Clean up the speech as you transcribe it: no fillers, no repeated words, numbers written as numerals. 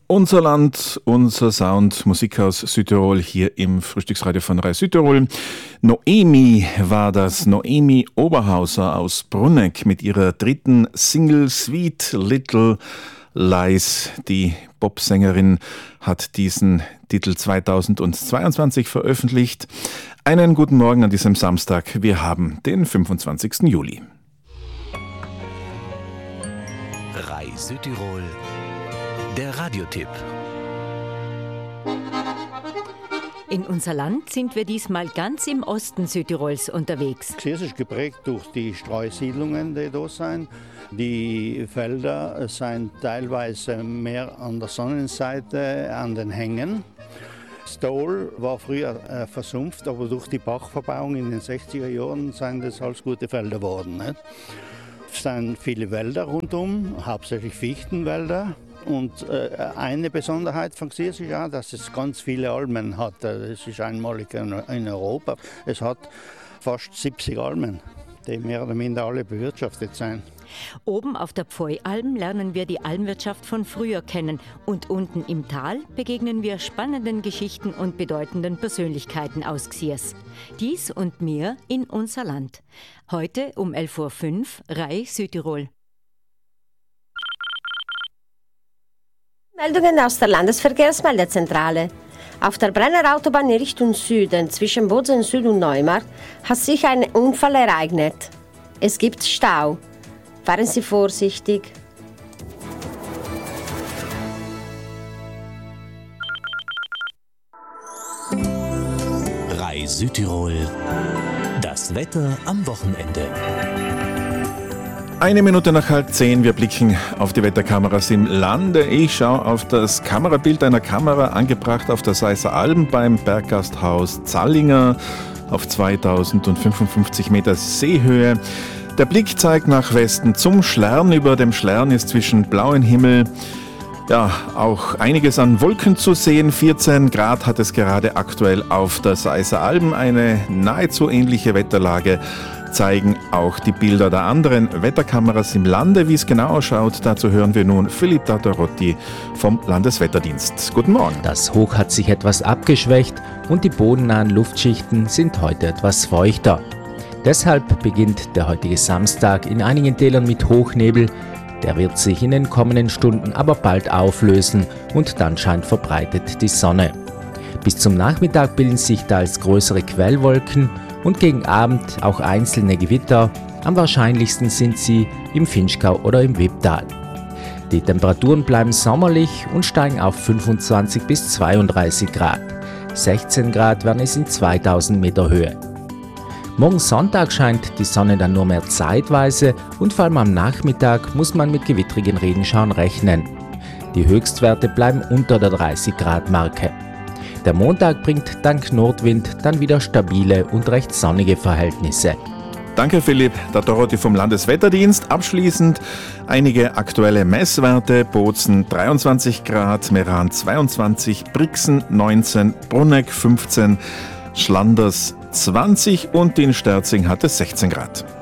Unser Land, unser Sound, Musik aus Südtirol hier im Frühstücksradio von Rai Südtirol. Noemi war das, Noemi Oberhauser aus Brunegg mit ihrer dritten Single Sweet Little Lies. Die Popsängerin hat diesen Titel 2022 veröffentlicht. Einen guten Morgen an diesem Samstag. Wir haben den 25. Juli. Rai Südtirol, der Radiotipp. In unser Land sind wir diesmal ganz im Osten Südtirols unterwegs. Es ist geprägt durch die Streusiedlungen, die da sind. Die Felder sind teilweise mehr an der Sonnenseite, an den Hängen. Das Tal war früher versumpft, aber durch die Bachverbauung in den 60er Jahren sind das alles gute Felder geworden. Nicht? Es sind viele Wälder rundum, hauptsächlich Fichtenwälder. Und eine Besonderheit von Xiers ist auch, dass es ganz viele Almen hat. Das ist einmalig in Europa. Es hat fast 70 Almen, die mehr oder minder alle bewirtschaftet sind. Oben auf der Pfeualm lernen wir die Almwirtschaft von früher kennen und unten im Tal begegnen wir spannenden Geschichten und bedeutenden Persönlichkeiten aus Xiers. Dies und mehr in unser Land. Heute um 11.05 Uhr, Rai Südtirol. Meldungen aus der Landesverkehrsmeldezentrale. Auf der Brenner Autobahn in Richtung Süden zwischen Bozen Süd und Neumarkt hat sich ein Unfall ereignet. Es gibt Stau. Fahren Sie vorsichtig. Rai Südtirol, das Wetter am Wochenende. 1 Minute nach 9:30, wir blicken auf die Wetterkameras im Lande. Ich schaue auf das Kamerabild einer Kamera, angebracht auf der Seisser Alm beim Berggasthaus Zallinger auf 2055 Meter Seehöhe. Der Blick zeigt nach Westen zum Schlern. Über dem Schlern ist zwischen blauem Himmel auch einiges an Wolken zu sehen. 14 Grad hat es gerade aktuell auf der Seisser Alm. Eine nahezu ähnliche Wetterlage zeigen auch die Bilder der anderen Wetterkameras im Lande. Wie es genau ausschaut, dazu hören wir nun Philipp Tatterotti vom Landeswetterdienst. Guten Morgen. Das Hoch hat sich etwas abgeschwächt und die bodennahen Luftschichten sind heute etwas feuchter. Deshalb beginnt der heutige Samstag in einigen Tälern mit Hochnebel. Der wird sich in den kommenden Stunden aber bald auflösen und dann scheint verbreitet die Sonne. Bis zum Nachmittag bilden sich da als größere Quellwolken und gegen Abend auch einzelne Gewitter. Am wahrscheinlichsten sind sie im Vinschgau oder im Wipptal. Die Temperaturen bleiben sommerlich und steigen auf 25 bis 32 Grad. 16 Grad werden es in 2000 Meter Höhe. Morgen Sonntag scheint die Sonne dann nur mehr zeitweise und vor allem am Nachmittag muss man mit gewittrigen Regenschauern rechnen. Die Höchstwerte bleiben unter der 30 Grad Marke. Der Montag bringt dank Nordwind dann wieder stabile und recht sonnige Verhältnisse. Danke Philipp Tatterotti vom Landeswetterdienst. Abschließend einige aktuelle Messwerte. Bozen 23 Grad, Meran 22, Brixen 19, Brunegg 15, Schlanders 20 und in Sterzing hat es 16 Grad.